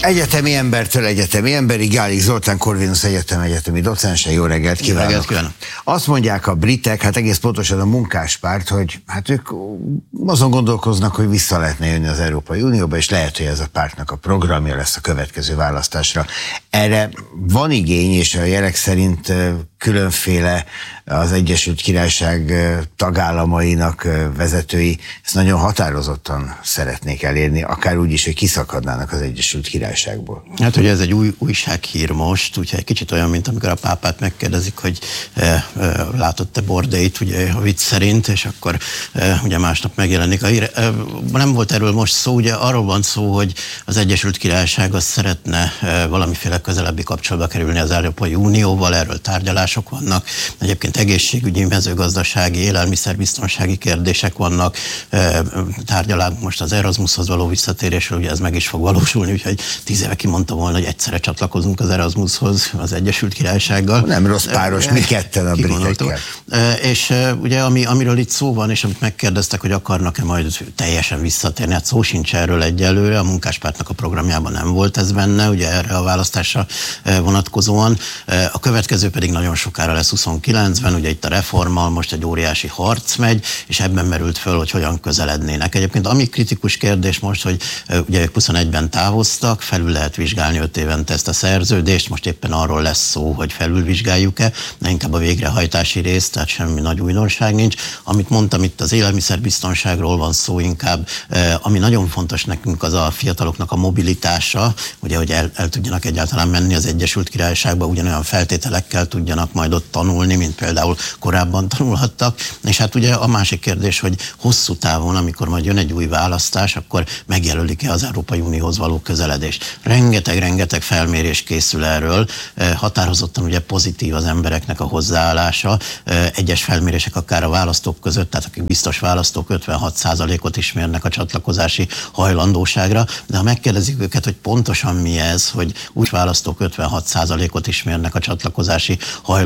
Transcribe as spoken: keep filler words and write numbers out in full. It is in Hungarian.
Egyetemi embertől egyetemi emberi, Gálik Zoltán, Corvinus Egyetem egyetemi docense, jó reggelt kívánok. Jó reggelt kívánok. Azt mondják a britek, hát egész pontosan a munkáspárt, hogy hát ők azon gondolkoznak, hogy vissza lehetne jönni az Európai Unióba, és lehet, hogy ez a pártnak a programja lesz a következő választásra. Erre van igény, és a jelek szerint különféle az Egyesült Királyság tagállamainak vezetői ezt nagyon határozottan szeretnék elérni, akár úgy is, hogy kiszakadnának az Egyesült Királyságból. Hát ugye ez egy új újsághír most, úgyhogy egy kicsit olyan, mint amikor a pápát megkérdezik, hogy e, e, látott-e bordéit, ugye a vicc szerint, és akkor e, ugye másnap megjelenik a hír. E, nem volt erről most szó, ugye arról van szó, hogy az Egyesült Királyság az szeretne e, valamiféle közelebbi kapcsolatba kerülni az Európai Unióval, erről tárgyalások vannak. Egyébként egészségügyi, mezőgazdasági, élelmiszerbiztonsági kérdések vannak, e, tárgyalunk most az Erasmushoz való visszatérésről, ugye ez meg is fog valósulni, úgyhogy tíz éve kimondta volna, hogy egyszerre csatlakozunk az Erasmushoz az Egyesült Királysággal. Nem rossz páros, mi ketten a britekkel. És ugye ami, amiről itt szó van, és amit megkérdeztek, hogy akarnak-e majd teljesen visszatérni, hát szó sincs erről egyelőre, a munkáspártnak a programjában nem volt ez benne, ugye erre a választásra vonatkozóan. A következő pedig nagyon sokára lesz huszonkilencben, ugye itt a reformmal most egy óriási harc megy, és ebben merült föl, hogy hogyan közelednének. Egyébként ami kritikus kérdés most, hogy ugye ők huszonegyben távoztak, felül lehet vizsgálni öt évente ezt a szerződést, most éppen arról lesz szó, hogy felülvizsgáljuk-e, de inkább a végrehajtási rész, tehát semmi nagy újdonság nincs. Amit mondtam, itt az élelmiszerbiztonságról van szó inkább, ami nagyon fontos nekünk, az a fiataloknak a mobilitása, ugye, hogy el, el tudjanak egyáltalán menni az Egyesült Királyságba, ugyanolyan feltételekkel tudjanak majd ott tanulni, mint például korábban tanulhattak. És hát ugye a másik kérdés, hogy hosszú távon, amikor majd jön egy új választás, akkor megjelölik-e az Európai Unióhoz való közeledést. Rengeteg-rengeteg felmérés készül erről, határozottan ugye pozitív az embereknek a hozzáállása, egyes felmérések akár a választók között, tehát akik biztos választók ötvenhat százalékot is mérnek a csatlakozási hajlandóságra, de ha megkérdezik őket, hogy pontosan mi ez, hogy úgy választók ötvenhat százalékot is mérnek a csatlakozási hajlandóságra,